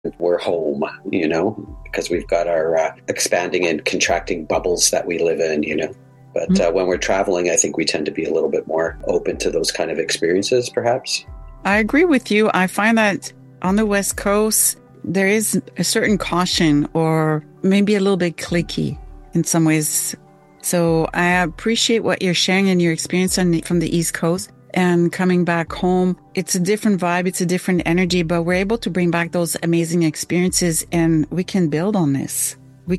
we're home, because we've got our expanding and contracting bubbles that we live in, But when we're traveling, I think we tend to be a little bit more open to those kind of experiences, perhaps. I agree with you. I find that on the West Coast, there is a certain caution or maybe a little bit cliquey in some ways. So I appreciate what you're sharing and your experience from the East Coast. And coming back home, it's a different vibe, it's a different energy, but we're able to bring back those amazing experiences and we can build on this. We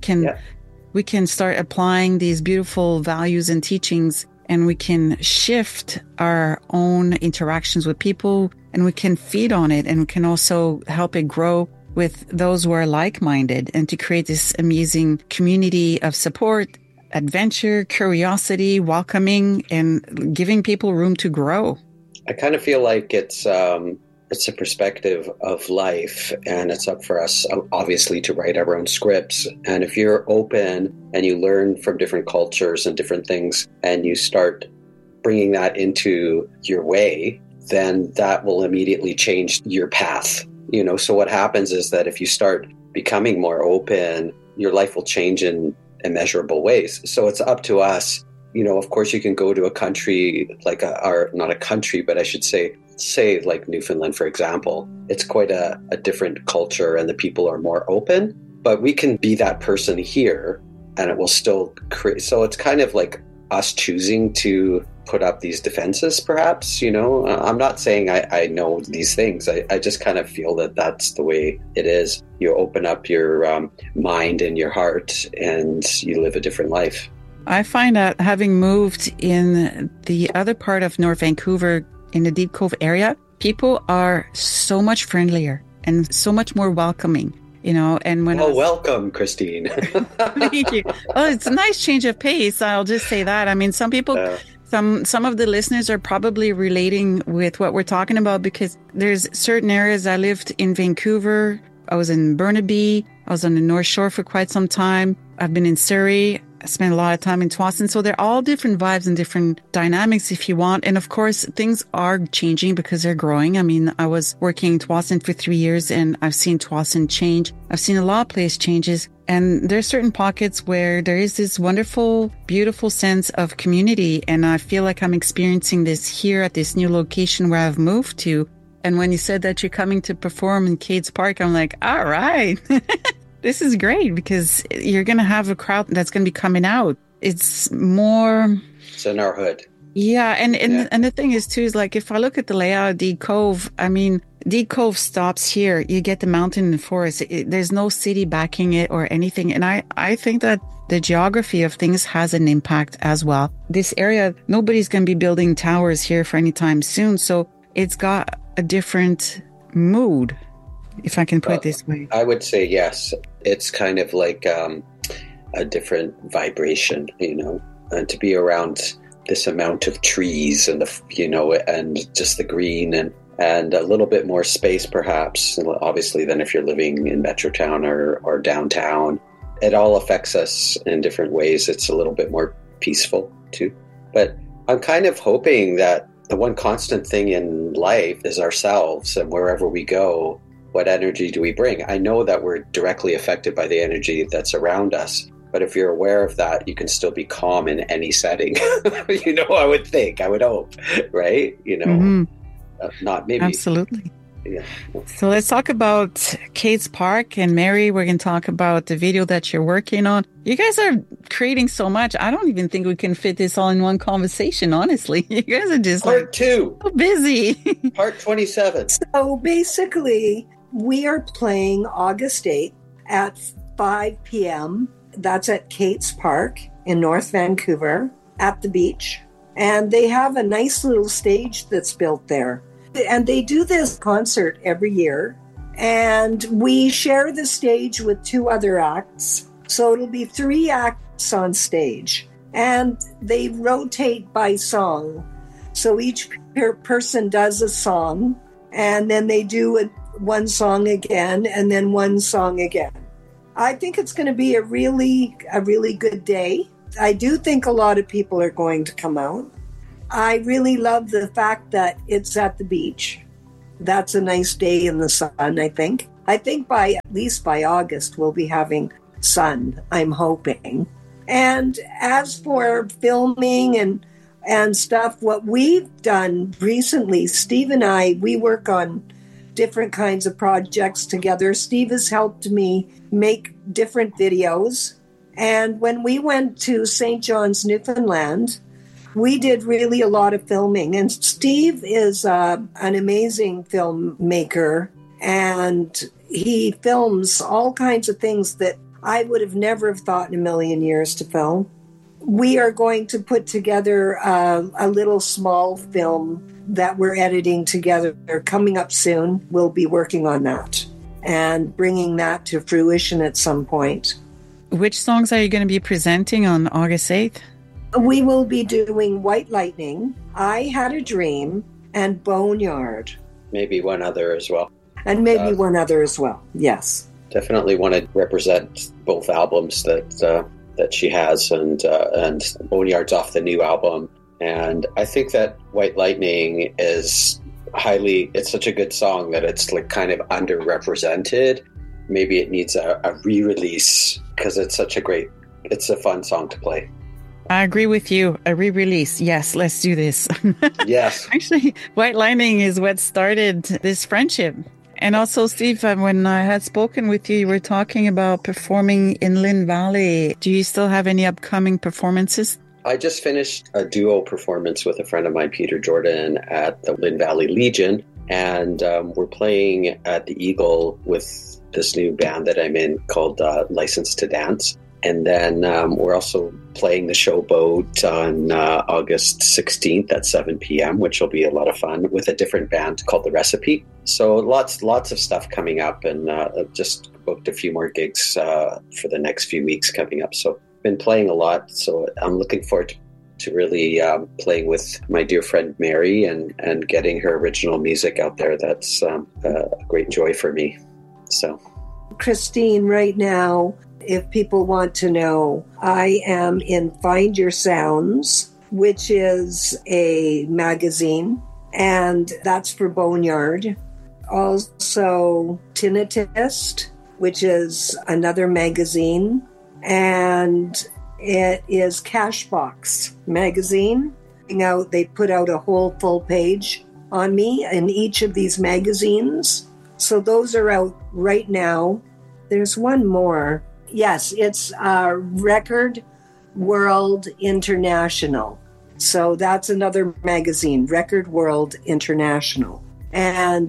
can start applying these beautiful values and teachings, and we can shift our own interactions with people, and we can feed on it, and we can also help it grow with those who are like-minded, and to create this amazing community of support, adventure, curiosity, welcoming, and giving people room to grow. I kind of feel like it's a perspective of life, and it's up for us, obviously, to write our own scripts. And if you're open and you learn from different cultures and different things, and you start bringing that into your way, then that will immediately change your path. So what happens is that if you start becoming more open, your life will change in immeasurable ways. So it's up to us. Of course, you can go to a country like not a country, but I should say like Newfoundland, for example. It's quite a different culture and the people are more open, but we can be that person here and it will still create. So it's kind of like us choosing to put up these defenses, perhaps. I'm not saying I know these things. I just kind of feel that that's the way it is. You open up your mind and your heart and you live a different life. I find that having moved in the other part of North Vancouver, in the Deep Cove area, people are so much friendlier and so much more welcoming, and when welcome, Christine. Thank you. Oh, it's a nice change of pace. I'll just say that. I mean, some people, some of the listeners are probably relating with what we're talking about, because there's certain areas. I lived in Vancouver. I was in Burnaby. I was on the North Shore for quite some time. I've been in Surrey. I spent a lot of time in Tsawwassen. So they're all different vibes and different dynamics, if you want. And of course, things are changing because they're growing. I mean, I was working in Tsawwassen for 3 years and I've seen Tsawwassen change. I've seen a lot of place changes. And there are certain pockets where there is this wonderful, beautiful sense of community. And I feel like I'm experiencing this here at this new location where I've moved to. And when you said that you're coming to perform in Cades Park, I'm like, all right. This is great, because you're going to have a crowd that's going to be coming out. It's in our hood. Yeah. And the thing is too, is like, if I look at the layout of Deep Cove, I mean, Deep Cove stops here. You get the mountain and forest. There's no city backing it or anything. And I think that the geography of things has an impact as well. This area, nobody's going to be building towers here for any time soon. So it's got a different mood, if I can put it this way. I would say yes. It's kind of like a different vibration, and to be around this amount of trees and and just the green and a little bit more space, perhaps, obviously, than if you're living in Metrotown or downtown. It all affects us in different ways. It's a little bit more peaceful too. But I'm kind of hoping that the one constant thing in life is ourselves, and wherever we go, what energy do we bring? I know that we're directly affected by the energy that's around us, but if you're aware of that, you can still be calm in any setting. I would hope, right? Not maybe. Absolutely. Yeah. So let's talk about Cades Park. And Mary, we're going to talk about the video that you're working on. You guys are creating so much. I don't even think we can fit this all in one conversation, honestly. You guys are just Part 2. So busy. Part 27. So basically, we are playing August 8th at 5 p.m. That's at Cades Park in North Vancouver at the beach. And they have a nice little stage that's built there. And they do this concert every year. And we share the stage with 2 other acts. So it'll be 3 acts on stage. And they rotate by song. So each person does a song. And then they do one song again, and then one song again. I think it's going to be a really good day. I do think a lot of people are going to come out. I really love the fact that it's at the beach. That's a nice day in the sun, I think. I think at least by August, we'll be having sun, I'm hoping. And as for filming and stuff, what we've done recently, Steve and I, we work on different kinds of projects together. Steve has helped me make different videos. And when we went to St. John's, Newfoundland, we did really a lot of filming. And Steve is an amazing filmmaker, and he films all kinds of things that I would have never have thought in a million years to film. We are going to put together a little small film that we're editing together. Coming up soon. We'll be working on that and bringing that to fruition at some point. Which songs are you going to be presenting on August 8th? We will be doing White Lightning, I Had a Dream, and Boneyard. Maybe one other as well. And maybe one other as well, yes. Definitely want to represent both albums that she has, and Boneyard's off the new album. And I think that White Lightning is it's such a good song that it's like kind of underrepresented. Maybe it needs a re-release because it's a fun song to play. I agree with you. A re-release. Yes, let's do this. Yes. Actually, White Lightning is what started this friendship. And also, Steve, when I had spoken with you, you were talking about performing in Lynn Valley. Do you still have any upcoming performances? I just finished a duo performance with a friend of mine, Peter Jordan, at the Lynn Valley Legion. And we're playing at the Eagle with this new band that I'm in called License to Dance. And then we're also playing the Showboat on August 16th at 7 p.m., which will be a lot of fun with a different band called The Recipe. So lots of stuff coming up, and I've just booked a few more gigs for the next few weeks coming up. So been playing a lot. So I'm looking forward to really playing with my dear friend Mary and getting her original music out there. That's a great joy for me. So, Christine, right now, if people want to know, I am in Find Your Sounds, which is a magazine, and that's for Boneyard. Also, Tinnitus, which is another magazine, and it is Cashbox magazine. They put out a whole full page on me in each of these magazines. So those are out right now. There's one more. Yes, it's Record World International. So that's another magazine, Record World International. And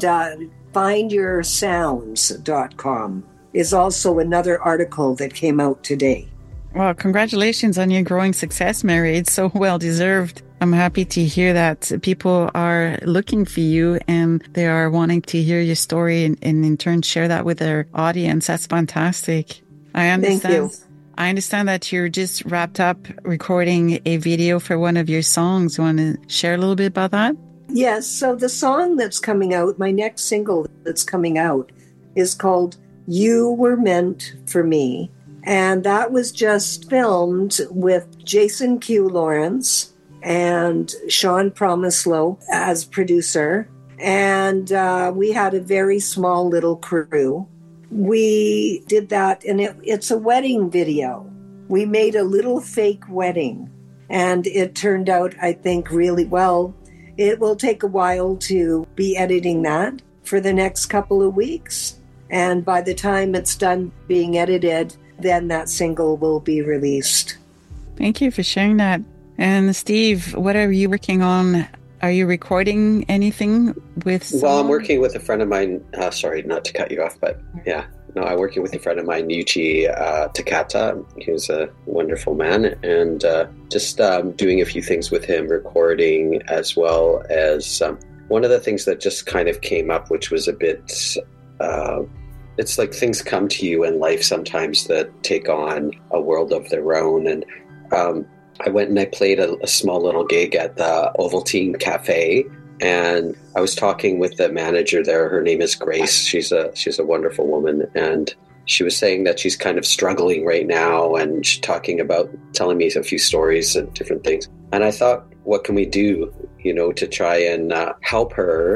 findyoursounds.com is also another article that came out today. Well, congratulations on your growing success, Mary. It's so well deserved. I'm happy to hear that people are looking for you and they are wanting to hear your story and in turn share that with their audience. That's fantastic. I understand. Thank you. I understand that you're just wrapped up recording a video for one of your songs. You want to share a little bit about that? Yes. So the song that's coming out, my next single that's coming out, is called You Were Meant for Me. And that was just filmed with Jason Q. Lawrence and Sean Promislow as producer. And we had a very small little crew. We did that, and it's a wedding video. We made a little fake wedding, and it turned out, I think, really well. It will take a while to be editing that for the next couple of weeks. And by the time it's done being edited, then that single will be released. Thank you for sharing that. And Steve, what are you working on? Are you recording anything with someone? Well, I'm working with a friend of mine. Sorry, not to cut you off, but yeah. No, I'm working with a friend of mine, Yuichi Takata. He's a wonderful man. And just doing a few things with him, recording, as well as one of the things that just kind of came up, which was a bit... it's like things come to you in life sometimes that take on a world of their own. And I went and I played a small little gig at the Ovaltine Cafe, and I was talking with the manager there. Her name is Grace. She's a wonderful woman, and she was saying that she's kind of struggling right now, and she's telling me a few stories and different things. And I thought, what can we do, to try and help her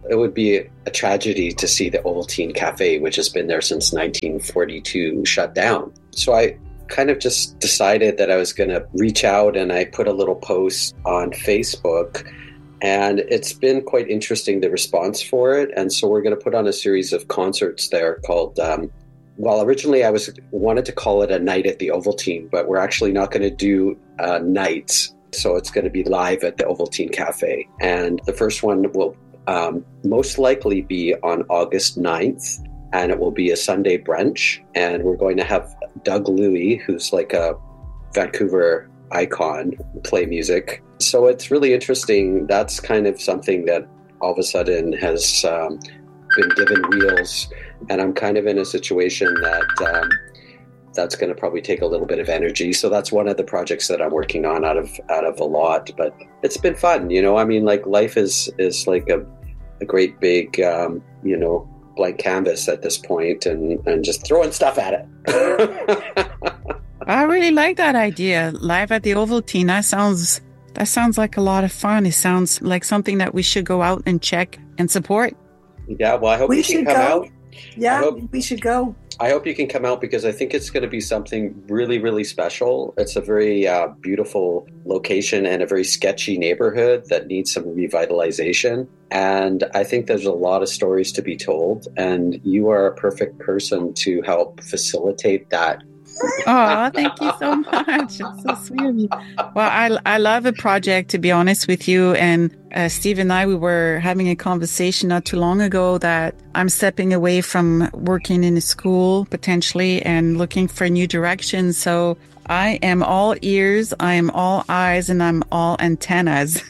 it would be a tragedy to see the Ovaltine Cafe, which has been there since 1942, shut down. So I kind of just decided that I was going to reach out, and I put a little post on Facebook, and it's been quite interesting, the response for it. And so we're going to put on a series of concerts there called, originally I wanted to call it a night at the Ovaltine, but we're actually not going to do nights. So it's going to be live at the Ovaltine Cafe. And the first one will most likely be on August 9th, and it will be a Sunday brunch. And we're going to have Doug Louie, who's like a Vancouver icon, play music. So it's really interesting. That's kind of something that all of a sudden has been given wheels. And I'm kind of in a situation that that's going to probably take a little bit of energy. So that's one of the projects that I'm working on out of a lot. But it's been fun, you know. I mean, like, life is like a great big, blank canvas at this point, and just throwing stuff at it. I really like that idea. Live at the Ovaltine. That sounds like a lot of fun. It sounds like something that we should go out and check and support. Yeah, well, I hope you can come out. Yeah, we should go. I hope you can come out, because I think it's going to be something really, really special. It's a very beautiful location and a very sketchy neighborhood that needs some revitalization. And I think there's a lot of stories to be told. And you are a perfect person to help facilitate that. Oh, thank you so much. It's so sweet of you. Well, I love a project, to be honest with you. And Steve and I, we were having a conversation not too long ago that I'm stepping away from working in a school potentially and looking for a new direction. So I am all ears, I am all eyes, and I'm all antennas.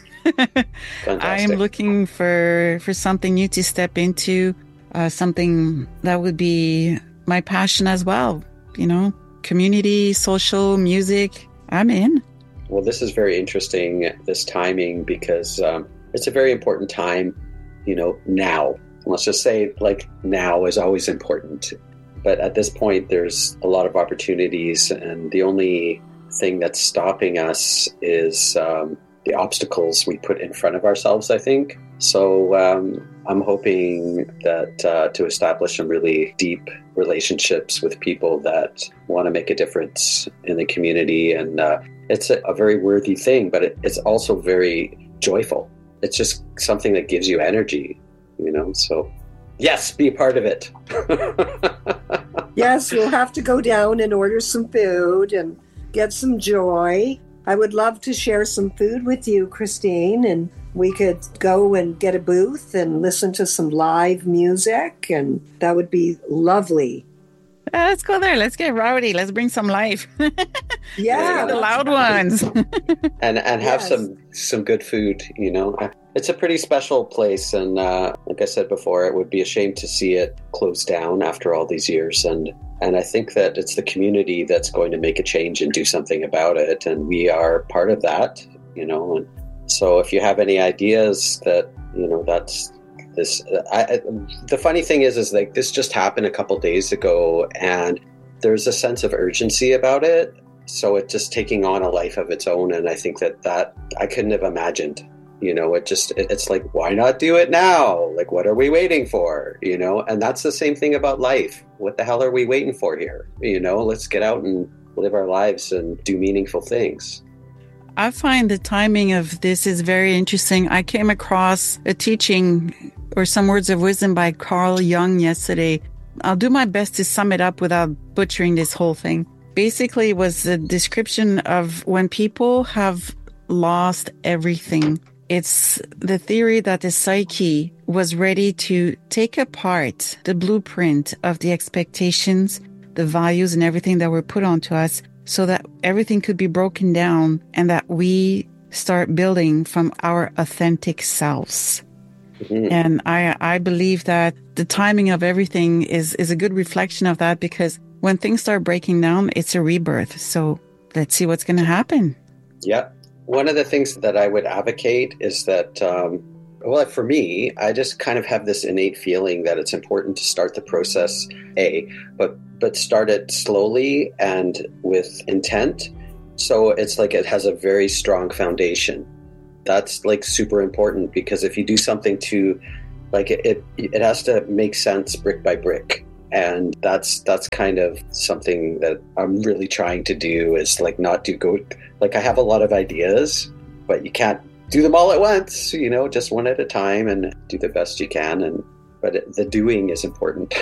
I am looking for something new to step into, something that would be my passion as well, you know. Community, social, music, I'm in. Well, this is very interesting, this timing, because it's a very important time, you know, now. Let's just say, like, now is always important. But at this point, there's a lot of opportunities, and the only thing that's stopping us is the obstacles we put in front of ourselves, I think. So I'm hoping that to establish some really deep relationships with people that want to make a difference in the community. And it's a very worthy thing, but it's also very joyful. It's just something that gives you energy, you know? So yes, be a part of it. Yes, we'll have to go down and order some food and get some joy. I would love to share some food with you, Christine, and we could go and get a booth and listen to some live music, and that would be lovely. Let's go there. Let's get rowdy. Let's bring some life. Yeah. The loud ones. and have some good food, you know. It's a pretty special place, and like I said before, it would be a shame to see it close down after all these years. And I think that it's the community that's going to make a change and do something about it, and we are part of that, you know. And so if you have any ideas that, you know, that's this. The funny thing is like, this just happened a couple days ago, and there's a sense of urgency about it. So it's just taking on a life of its own, and I think that I couldn't have imagined. You know, it's like, why not do it now? Like, what are we waiting for? You know, and that's the same thing about life. What the hell are we waiting for here? You know, let's get out and live our lives and do meaningful things. I find the timing of this is very interesting. I came across a teaching or some words of wisdom by Carl Jung yesterday. I'll do my best to sum it up without butchering this whole thing. Basically, it was a description of when people have lost everything. It's the theory that the psyche was ready to take apart the blueprint of the expectations, the values, and everything that were put onto us so that everything could be broken down and that we start building from our authentic selves. Mm-hmm. And I believe that the timing of everything is a good reflection of that, because when things start breaking down, it's a rebirth. So let's see what's going to happen. Yeah. One of the things that I would advocate is that, well, for me, I just kind of have this innate feeling that it's important to start the process, but start it slowly and with intent. So it's like it has a very strong foundation. That's like super important, because if you do something too Like it has to make sense brick by brick. And that's kind of something that I'm really trying to do, is like not to go, like I have a lot of ideas, but you can't do them all at once, just one at a time and do the best you can. But the doing is important.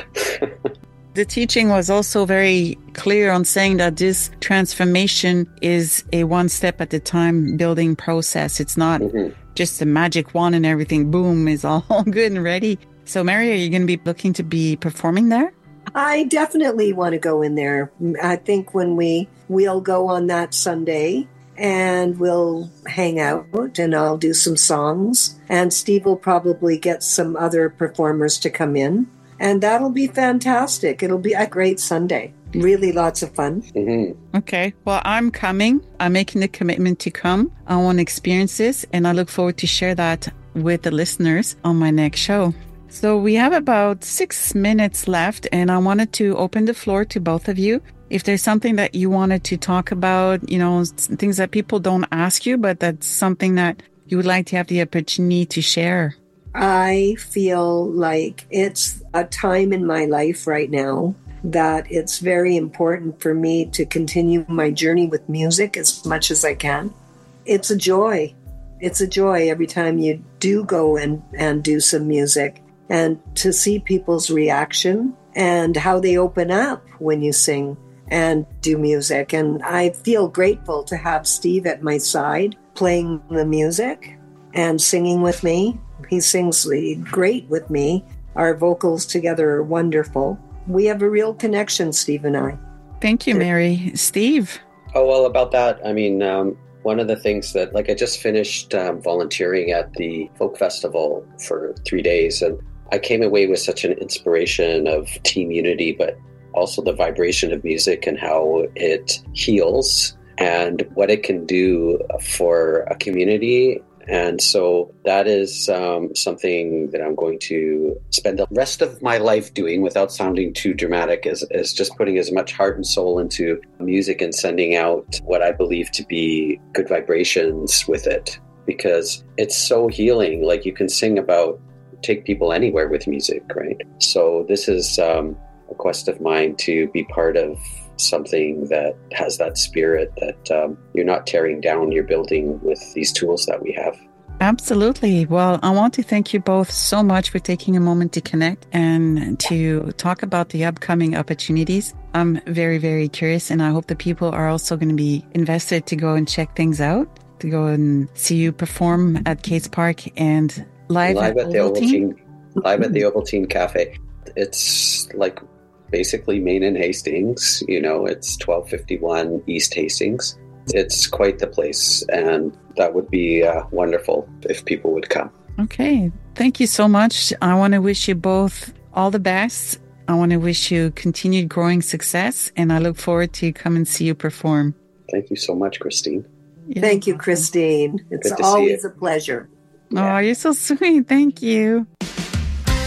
The teaching was also very clear on saying that this transformation is a one step at a time building process. It's not just a magic wand and everything, boom, is all good and ready. So Mary, are you going to be looking to be performing there? I definitely want to go in there. I think when we'll go on that Sunday and we'll hang out and I'll do some songs, and Steve will probably get some other performers to come in, and that'll be fantastic. It'll be a great Sunday. Really lots of fun. Mm-hmm. Okay. Well, I'm coming. I'm making the commitment to come. I want to experience this, and I look forward to share that with the listeners on my next show. So we have about 6 minutes left, and I wanted to open the floor to both of you. If there's something that you wanted to talk about, things that people don't ask you, but that's something that you would like to have the opportunity to share. I feel like it's a time in my life right now that it's very important for me to continue my journey with music as much as I can. It's a joy. It's a joy every time you do go and do some music, and to see people's reaction and how they open up when you sing and do music. And I feel grateful to have Steve at my side playing the music and singing with me. He sings great with me. Our vocals together are wonderful. We have a real connection, Steve and I. Thank you, Mary. Steve? Oh, well, about that, I mean, one of the things that, like, I just finished volunteering at the folk festival for 3 days, and I came away with such an inspiration of team unity, but also the vibration of music and how it heals and what it can do for a community. And so that is something that I'm going to spend the rest of my life doing, without sounding too dramatic, is just putting as much heart and soul into music and sending out what I believe to be good vibrations with it, because it's so healing. Like, you can take people anywhere with music, right? So this is a quest of mine to be part of something that has that spirit, that you're not tearing down, you're building with these tools that we have. Absolutely. Well, I want to thank you both so much for taking a moment to connect and to talk about the upcoming opportunities. I'm very, very curious, and I hope the people are also going to be invested to go and check things out, to go and see you perform at Kate's Park and live at the Ovaltine Cafe. It's like basically Main and Hastings, it's 1251 East Hastings. It's quite the place, and that would be wonderful if people would come. Okay. Thank you so much. I want to wish you both all the best. I want to wish you continued growing success, and I look forward to come and see you perform. Thank you so much, Christine. Thank you, Christine. It's always a pleasure. Oh, you're so sweet. Thank you.